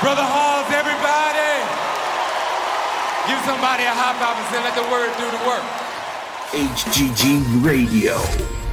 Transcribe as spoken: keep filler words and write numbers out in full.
Brother Halls, everybody. Give somebody a high five and say, let the word do the work. H G G Radio.